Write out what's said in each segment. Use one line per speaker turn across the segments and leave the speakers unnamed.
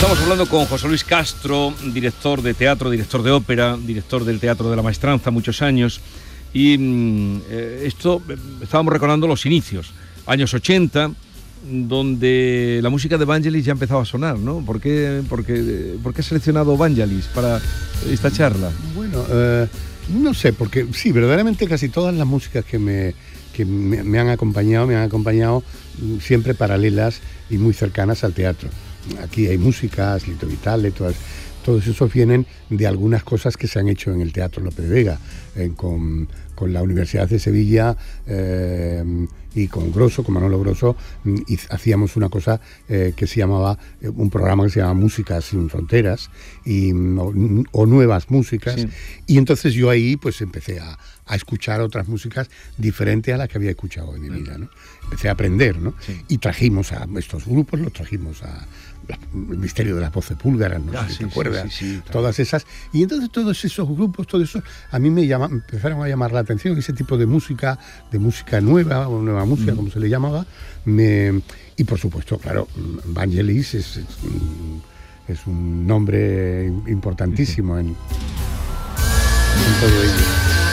Estamos hablando con José Luis Castro, director de teatro, director de ópera, director del Teatro de la Maestranza, muchos años. Y estábamos recordando los inicios, años 80, donde la música de Vangelis ya empezaba a sonar, ¿no? ¿Por qué has seleccionado Vangelis para esta charla?
Bueno, no sé, porque sí, verdaderamente casi todas las músicas que me han acompañado siempre paralelas y muy cercanas al teatro. Aquí hay músicas, Lito Vitale, todos esos vienen de algunas cosas que se han hecho en el Teatro Lope de Vega, con la Universidad de Sevilla y con Grosso, con Manolo Grosso, y hacíamos una cosa que se llamaba, un programa que se llamaba Músicas sin Fronteras, o Nuevas Músicas, sí. Y entonces yo ahí pues empecé a escuchar otras músicas diferentes a las que había escuchado en mi vida, ¿no? Empecé a aprender, ¿no? Sí. Y trajimos a estos grupos, los trajimos el Misterio de las Voces Búlgaras, no sé si te acuerdas, sí, todas esas. Y entonces todos esos grupos, todo eso, a mí me empezaron a llamar la atención, ese tipo de música nueva, o nueva música, como se le llamaba. Y por supuesto, claro, Vangelis es un nombre importantísimo en todo ello.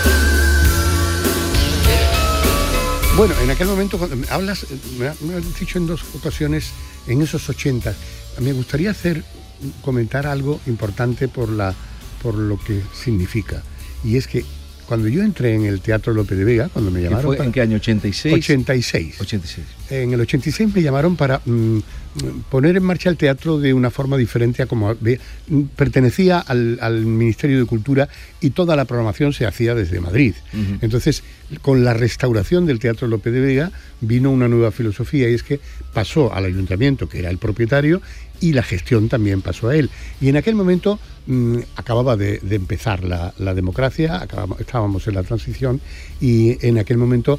Bueno, en aquel momento, cuando me has dicho en 2 ocasiones, en esos 80, me gustaría comentar algo importante por lo que significa. Y es que cuando yo entré en el Teatro Lope de Vega, cuando me llamaron...
¿En qué año? ¿86?
86. En el 86 me llamaron para poner en marcha el teatro de una forma diferente a como pertenecía al Ministerio de Cultura, y toda la programación se hacía desde Madrid. Uh-huh. Entonces, con la restauración del Teatro Lope de Vega vino una nueva filosofía, y es que pasó al ayuntamiento, que era el propietario, y la gestión también pasó a él. Y en aquel momento acababa de empezar la democracia, estábamos en la transición, y en aquel momento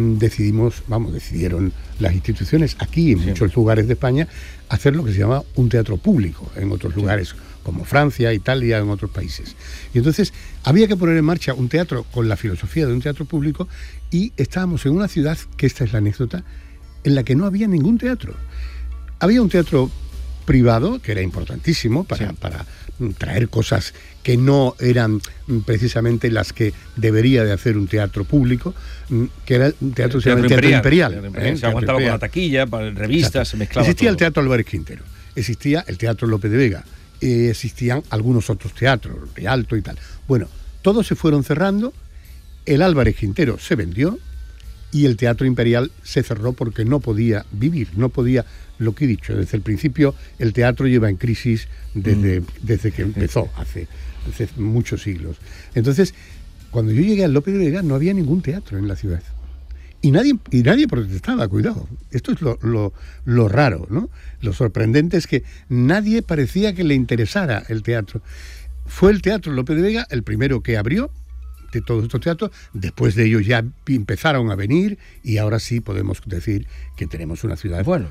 decidieron las instituciones aquí, en muchos lugares de España, hacer lo que se llama un teatro público, en otros lugares como Francia, Italia, en otros países. Y entonces había que poner en marcha un teatro con la filosofía de un teatro público, y estábamos en una ciudad, que esta es la anécdota, en la que no había ningún teatro. Había un teatro privado, que era importantísimo para traer cosas que no eran precisamente las que debería de hacer un teatro público, que era un teatro, se llama el Teatro Imperial.
Se aguantaba con la taquilla, para revistas, exacto. Se mezclaba
Existía
todo.
El Teatro Álvarez Quintero, existía el Teatro Lope de Vega, existían algunos otros teatros, Rialto y tal. Bueno, todos se fueron cerrando, el Álvarez Quintero se vendió, y el Teatro Imperial se cerró porque no podía vivir, no podía, lo que he dicho, desde el principio el teatro lleva en crisis desde que empezó, hace muchos siglos. Entonces, cuando yo llegué al Lope de Vega no había ningún teatro en la ciudad. Y nadie protestaba, cuidado. Esto es lo raro, ¿no? Lo sorprendente es que nadie parecía que le interesara el teatro. Fue el Teatro Lope de Vega el primero que abrió de todos estos teatros. Después de ellos ya empezaron a venir, y ahora sí podemos decir que tenemos una ciudad... Bueno,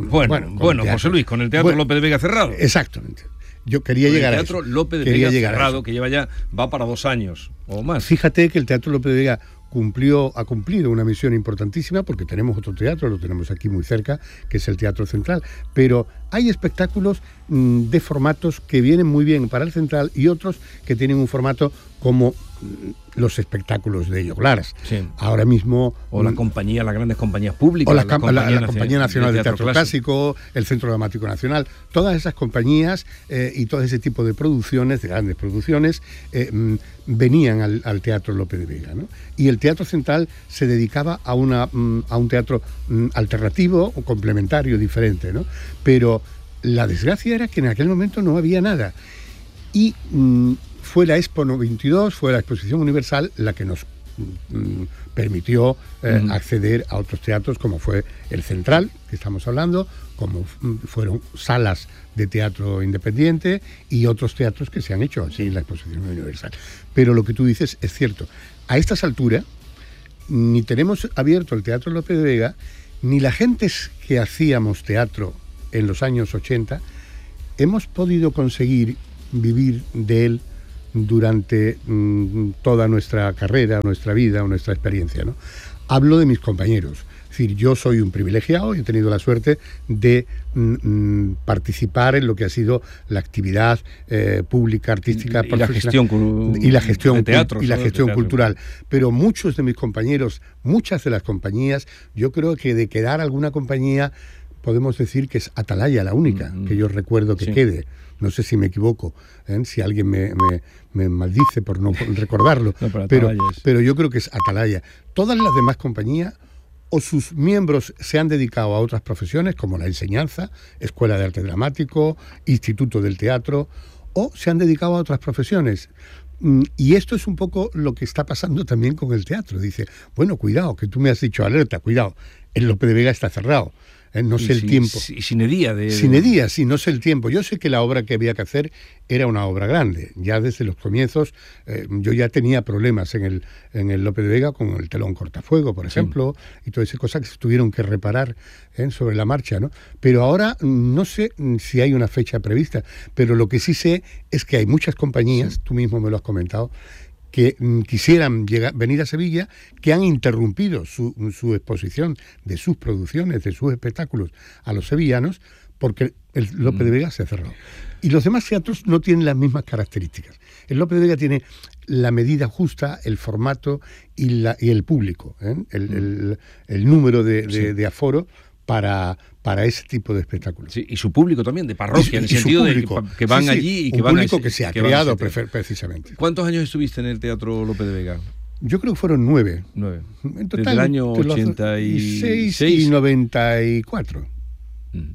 José Luis, con el Teatro Lope de Vega cerrado.
Exactamente. Yo quería llegar a eso.
El Teatro Lope de Vega cerrado, que va para 2 años o más.
Fíjate que el Teatro Lope de Vega ha cumplido una misión importantísima, porque tenemos otro teatro, lo tenemos aquí muy cerca, que es el Teatro Central, pero hay espectáculos de formatos que vienen muy bien para el Central, y otros que tienen un formato como los espectáculos de Joglares. Sí. Ahora mismo...
O las grandes compañías públicas.
O la Compañía Nacional de Teatro Clásico, el Centro Dramático Nacional, todas esas compañías y todo ese tipo de producciones, de grandes producciones, venían al Teatro Lope de Vega, ¿no? Y el Teatro Central se dedicaba a un teatro alternativo o complementario, diferente, ¿no? Pero la desgracia era que en aquel momento no había nada. Y fue la Expo 92, fue la Exposición Universal la que nos permitió acceder a otros teatros, como fue el Central, que estamos hablando, como fueron salas de teatro independiente y otros teatros que se han hecho así en la Exposición Universal. Pero lo que tú dices es cierto. A estas alturas ni tenemos abierto el Teatro Lope de Vega, ni la gente que hacíamos teatro en los años 80 hemos podido conseguir vivir de él durante toda nuestra carrera, nuestra vida o nuestra experiencia, ¿no? hablo de mis compañeros. Es decir, yo soy un privilegiado y he tenido la suerte de participar en lo que ha sido la actividad pública, artística,
y la gestión
de
teatro,
y la gestión
teatro
cultural. Pero muchos de mis compañeros, muchas de las compañías, yo creo que de quedar alguna compañía, podemos decir que es Atalaya la única que yo recuerdo que quede. No sé si me equivoco, si alguien me maldice por no recordarlo,
no,
pero yo creo que es Atalaya. Todas las demás compañías o sus miembros se han dedicado a otras profesiones como la enseñanza, Escuela de Arte Dramático, Instituto del Teatro, o se han dedicado a otras profesiones. Y esto es un poco lo que está pasando también con el teatro. Dice, bueno, cuidado, que tú me has dicho alerta, cuidado, el Lope de Vega está cerrado. No sé el tiempo.
Sin edía.
Sin edía, sí, no sé el tiempo. Yo sé que la obra que había que hacer era una obra grande. Ya desde los comienzos yo ya tenía problemas en el Lope de Vega con el telón cortafuego, por ejemplo, y todas esas cosas que se tuvieron que reparar sobre la marcha, ¿no? Pero ahora no sé si hay una fecha prevista, pero lo que sí sé es que hay muchas compañías, tú mismo me lo has comentado, que quisieran venir a Sevilla, que han interrumpido su exposición de sus producciones, de sus espectáculos a los sevillanos, porque el Lope de Vega se ha cerrado. Y los demás teatros no tienen las mismas características. El Lope de Vega tiene la medida justa, el formato y el público, el número de aforo para ese tipo de espectáculos.
Sí, y su público también, de parroquia, en el sentido
público,
de que van allí y que van a...
Un público que se ha creado precisamente.
¿Cuántos años estuviste en el Teatro Lope de Vega?
Yo creo que fueron 9.
9.
En total,
desde el año 86
y 94. En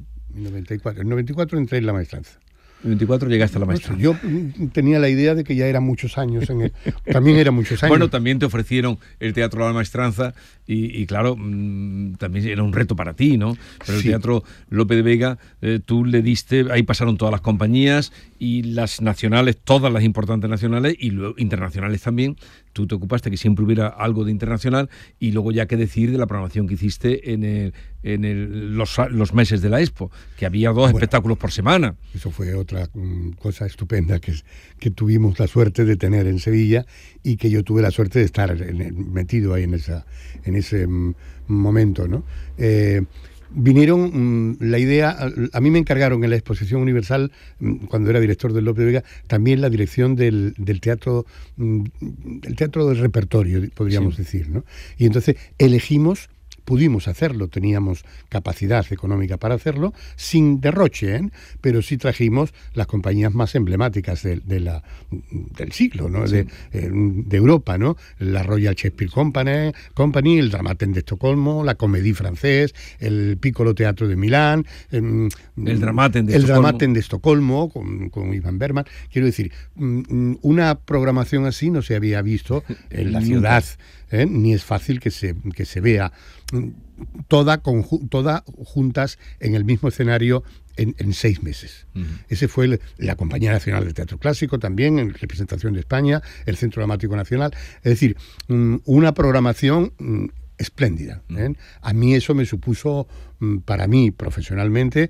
94 entré en la maestranza.
En 24 llegaste a la maestranza.
Yo tenía la idea de que ya eran muchos años. También eran muchos años.
Bueno, también te ofrecieron el Teatro de la Maestranza y claro, también era un reto para ti, ¿no? Pero el Teatro Lope de Vega, tú le diste, ahí pasaron todas las compañías y las nacionales, todas las importantes nacionales y luego internacionales también. Tú te ocupaste que siempre hubiera algo de internacional y luego ya que decir de la programación que hiciste en los meses de la Expo, que había 2 espectáculos por semana.
Eso fue otra cosa estupenda que tuvimos la suerte de tener en Sevilla y que yo tuve la suerte de estar metido ahí en ese momento, ¿no? Vinieron la idea, a mí me encargaron en la Exposición Universal, cuando era director del Lope de Vega, también la dirección del teatro, el teatro del repertorio, podríamos decir, ¿no? Y entonces pudimos hacerlo, teníamos capacidad económica para hacerlo, sin derroche, pero sí trajimos las compañías más emblemáticas del siglo, ¿no? De Europa, ¿no? La Royal Shakespeare Company, el Dramaten de Estocolmo, la Comédie Française, el Piccolo Teatro de Milán,
el Dramaten
de Estocolmo con Ivan Bergman. Quiero decir, una programación así no se había visto en la ciudad, ni es fácil que se vea toda juntas en el mismo escenario en 6 meses. Ese fue la Compañía Nacional de Teatro Clásico también, en representación de España, el Centro Dramático Nacional. Es decir, una programación espléndida. A mí eso me supuso, para mí profesionalmente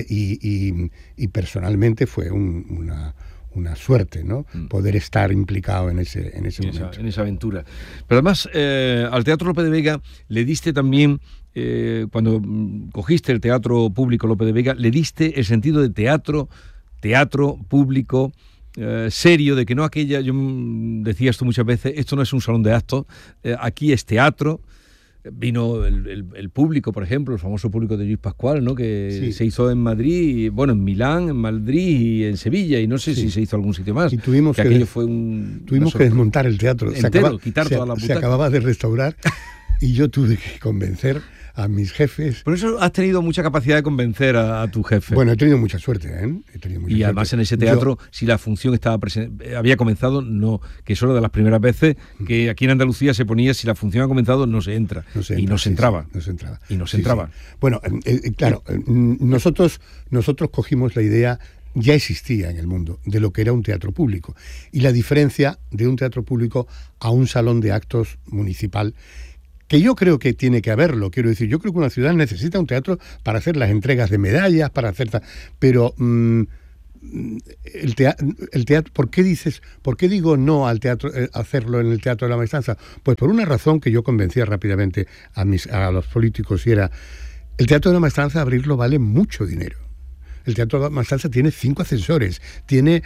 y personalmente fue una suerte, ¿no? Poder estar implicado en ese momento.
En esa aventura. Pero además, al Teatro Lope de Vega le diste también, cuando cogiste el Teatro Público Lope de Vega, le diste el sentido de teatro público, serio, de que no aquella, decías tú muchas veces, esto no es un salón de actos, aquí es teatro. Vino el público, por ejemplo, el famoso público de Lluís Pascual, ¿no? Que se hizo en Madrid, en Milán, en Madrid y en Sevilla, y no sé si se hizo algún sitio más.
Y tuvimos que desmontar el teatro.
Quitar todas las butacas.
Se acababa de restaurar y yo tuve que convencer a mis jefes.
Por eso has tenido mucha capacidad de convencer a tu jefe.
Bueno, he tenido mucha suerte,
Y además en ese teatro, si la función había comenzado, no, que eso era de las primeras veces que aquí en Andalucía se ponía, si la función ha comenzado, no se entra. Y no se entraba.
Bueno, claro, nosotros cogimos la idea, ya existía en el mundo, de lo que era un teatro público. Y la diferencia de un teatro público a un salón de actos municipal, que yo creo que tiene que haberlo, quiero decir, yo creo que una ciudad necesita un teatro para hacer las entregas de medallas, para hacer pero el teatro, ¿por qué digo no al teatro, hacerlo en el Teatro de la Maestranza? Pues por una razón que yo convencía rápidamente a los políticos, y era: el Teatro de la Maestranza, abrirlo vale mucho dinero. El Teatro de la Maestranza tiene 5 ascensores, tiene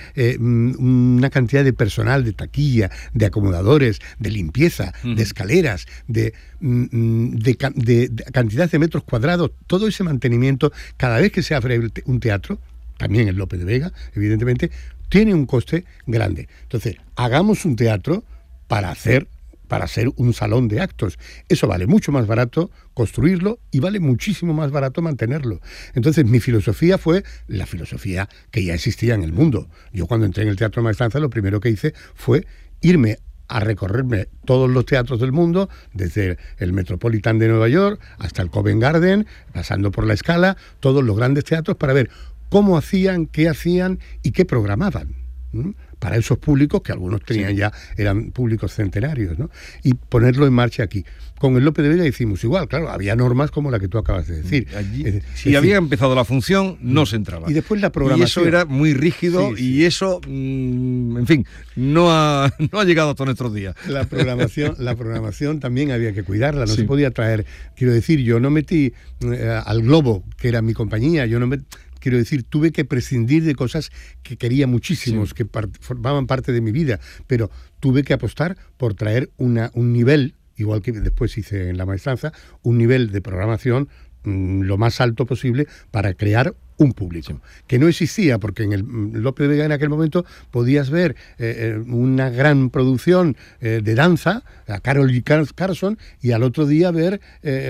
una cantidad de personal, de taquilla, de acomodadores, de limpieza, de escaleras, de cantidad de metros cuadrados. Todo ese mantenimiento, cada vez que se abre un teatro, también el Lope de Vega, evidentemente, tiene un coste grande. Entonces, hagamos un teatro para ser un salón de actos. Eso vale mucho más barato construirlo y vale muchísimo más barato mantenerlo. Entonces, mi filosofía fue la filosofía que ya existía en el mundo. Yo, cuando entré en el Teatro de Maestranza, lo primero que hice fue irme a recorrerme todos los teatros del mundo, desde el Metropolitan de Nueva York hasta el Covent Garden, pasando por la Scala, todos los grandes teatros, para ver cómo hacían, qué hacían y qué programaban. Para esos públicos, que algunos tenían ya, eran públicos centenarios, ¿no? Y ponerlo en marcha aquí. Con el Lope de Vega hicimos igual, claro, había normas como la que tú acabas de decir.
Allí, si había empezado la función, no se entraba.
Y después la programación.
Y eso era muy rígido, y eso, en fin, no ha llegado hasta nuestros días.
La programación también había que cuidarla, no se podía traer. Quiero decir, yo no metí al Globo, que era mi compañía, quiero decir, tuve que prescindir de cosas que quería muchísimos, que formaban parte de mi vida, pero tuve que apostar por traer un nivel, igual que después hice en La Maestranza, un nivel de programación lo más alto posible para crear un público, que no existía, porque en el Lope de Vega en aquel momento podías ver una gran producción de danza, a Carol y Carson, y al otro día ver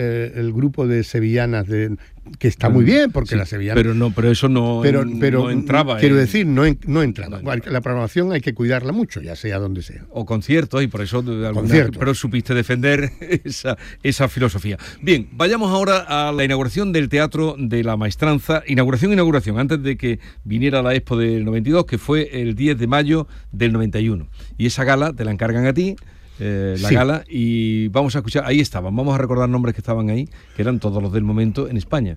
el grupo de sevillanas que está muy bien, porque la sevillana...
Pero eso no entraba.
Quiero decir, no entraba. No. La programación hay que cuidarla mucho, ya sea donde sea.
O conciertos, y por eso pero supiste defender esa filosofía. Bien, vayamos ahora a la inauguración del Teatro de la Maestranza. Inauguración, antes de que viniera la Expo del 92, que fue el 10 de mayo del 91. Y esa gala te la encargan a ti, gala, y vamos a escuchar, ahí estaban, vamos a recordar nombres que estaban ahí, que eran todos los del momento en España.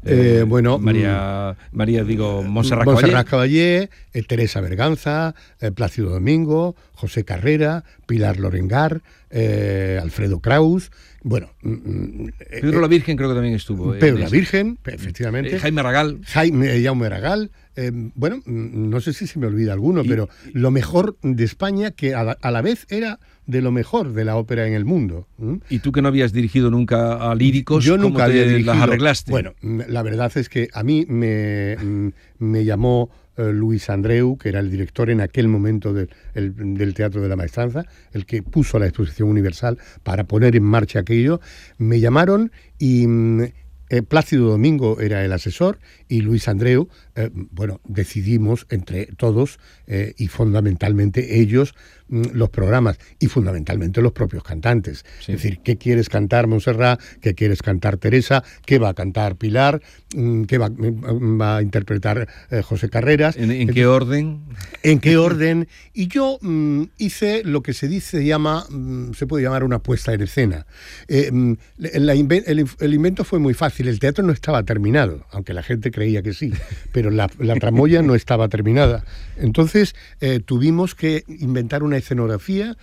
Montserrat
Caballé, Teresa Berganza, Plácido Domingo, José Carrera, Pilar Lorengar, Alfredo Kraus,
Pedro la Virgen creo que también estuvo.
Pedro la Virgen, efectivamente.
Jaume
Aragal. No sé si se me olvida alguno, pero lo mejor de España, que a la vez era de lo mejor de la ópera en el mundo.
¿Y tú, que no habías dirigido nunca a líricos,
yo nunca había dirigido,
las arreglaste?
Bueno, la verdad es que a mí me llamó Luis Andreu, que era el director en aquel momento del Teatro de la Maestranza, el que puso la Exposición Universal para poner en marcha aquello. Me llamaron y Plácido Domingo era el asesor, y Luis Andreu, decidimos entre todos y fundamentalmente ellos los programas, y fundamentalmente los propios cantantes. Sí. Es decir, ¿qué quieres cantar, Montserrat? ¿Qué quieres cantar, Teresa? ¿Qué va a cantar Pilar? ¿Qué va a interpretar José Carreras?
¿En qué orden?
¿En qué orden? Y yo hice lo que se puede llamar una puesta en escena. El invento fue muy fácil. El teatro no estaba terminado, aunque la gente creía que sí, pero la tramoya no estaba terminada. Entonces tuvimos que inventar una escenografía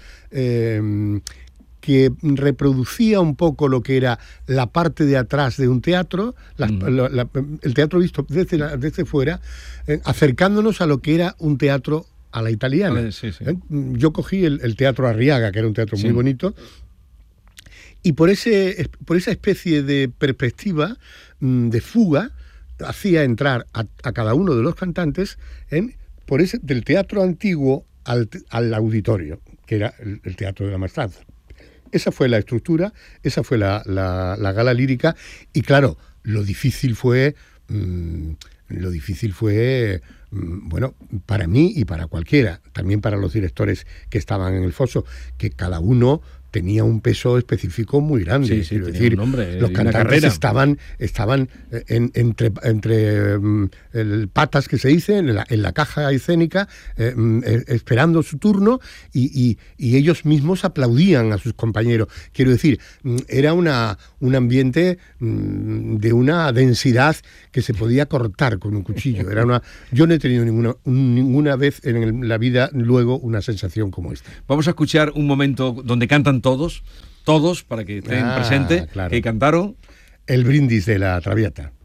que reproducía un poco lo que era la parte de atrás de un teatro, el teatro visto desde fuera, acercándonos a lo que era un teatro a la italiana.
Sí.
Yo cogí el Teatro Arriaga, que era un teatro muy bonito, y por esa especie de perspectiva, de fuga, hacía entrar a cada uno de los cantantes del teatro antiguo al auditorio, que era el Teatro de la Maestranza. Esa fue la estructura, esa fue la gala lírica, y claro, lo difícil fue, para mí y para cualquiera, también para los directores que estaban en el foso, que cada uno tenía un peso específico muy grande.
Sí, sí,
quiero
tenía
decir,
un nombre,
los
y una
cantantes
carrera.
estaban entre patas, que se dice, en la caja escénica, esperando su turno, y ellos mismos aplaudían a sus compañeros. Quiero decir, era un ambiente de una densidad que se podía cortar con un cuchillo. Yo no he tenido ninguna vez en la vida luego una sensación como esta.
Vamos a escuchar un momento donde cantan todos, para que estén presentes,
claro.
que cantaron.
El brindis de la Traviata.